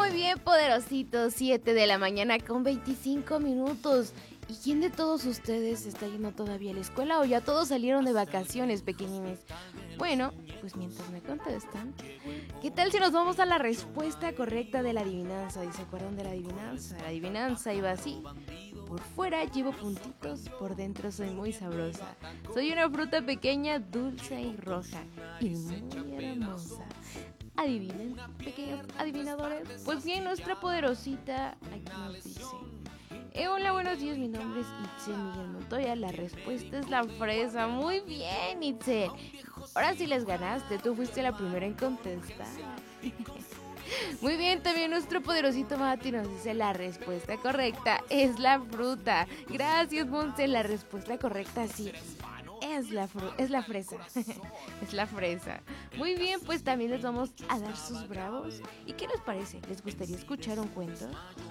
Muy bien, poderositos, 7 de la mañana con 25 minutos. ¿Y quién de todos ustedes está yendo todavía a la escuela o ya todos salieron de vacaciones, pequeñines? Bueno, pues mientras me contestan, ¿qué tal si nos vamos a la respuesta correcta de la adivinanza? ¿Y se acuerdan de la adivinanza? La adivinanza iba así. Por fuera llevo puntitos, por dentro soy muy sabrosa. Soy una fruta pequeña, dulce y roja y muy hermosa. ¿Adivinen, pequeños adivinadores? Pues bien, nuestra poderosita aquí nos dice: hola, buenos días, mi nombre es Itzel Miguel Montoya. La respuesta es la fresa. Muy bien, Itzel. Ahora sí les ganaste, tú fuiste la primera en contestar. Muy bien, también nuestro poderosito Mati nos dice: la respuesta correcta es la fruta. Gracias, Monse, la respuesta correcta sí es la fresa. Es la fresa. Muy bien, pues también les vamos a dar sus bravos. ¿Y qué les parece? ¿Les gustaría escuchar un cuento?